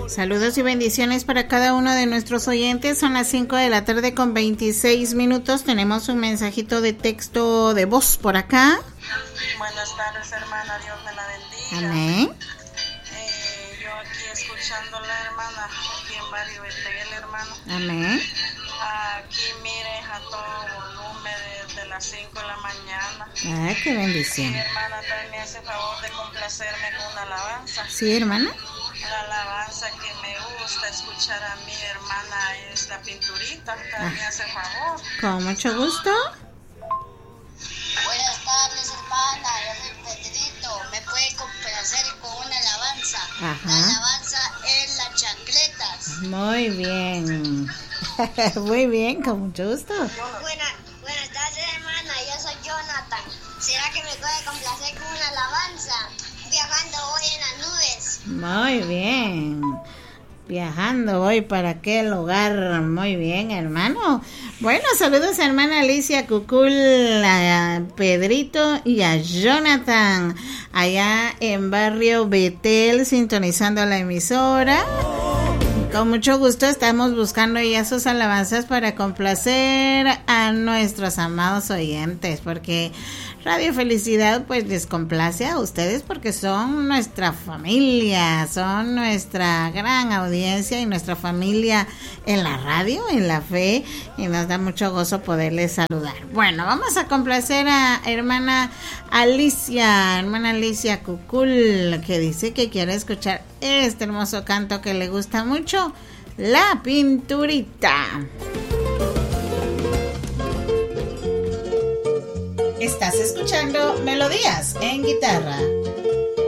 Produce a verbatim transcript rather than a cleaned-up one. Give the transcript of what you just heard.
Saludos y bendiciones para cada uno de nuestros oyentes. Son las cinco de la tarde con veintiséis minutos. Tenemos un mensajito de texto de voz por acá. Buenas tardes, hermana. Dios me la bendiga. Amén. Eh, yo aquí escuchando la hermana, aquí en Barrio Betel, hermano. Amén. Aquí, mire, a todo volumen desde las cinco de la mañana. Ah, qué bendición. Sí, hermana, también me hace favor de complacerme con una alabanza. Sí, hermana. La alabanza que me gusta escuchar a mi hermana es la pinturita. También me hace favor. Con mucho gusto. Buenas tardes, hermana. Yo soy Pedrito. ¿Me puede complacer con una alabanza? Ajá. La alabanza es las chancletas. Muy bien. Muy bien, con mucho gusto. Buena, buenas tardes, hermana. Yo soy Jonathan. ¿Será que me puede complacer con una alabanza? Viajando hoy en las nubes. Muy bien. Viajando voy para aquel lugar. Muy bien, hermano. Bueno, saludos a hermana Alicia Cucul, a Pedrito y a Jonathan, allá en Barrio Betel, sintonizando la emisora. Con mucho gusto estamos buscando ya sus alabanzas para complacer a nuestros amados oyentes, porque Radio Felicidad pues les complace a ustedes porque son nuestra familia, son nuestra gran audiencia y nuestra familia en la radio, en la fe, y nos da mucho gozo poderles saludar. Bueno, vamos a complacer a hermana Alicia, hermana Alicia Cucul, que dice que quiere escuchar este hermoso canto que le gusta mucho, La Pinturita. Estás escuchando Melodías en Guitarra.